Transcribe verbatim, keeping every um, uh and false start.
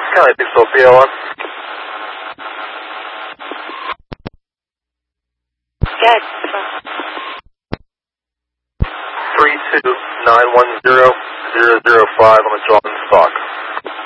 County Pixel P L one. Yes. three two nine one zero zero zero five on the John Stock.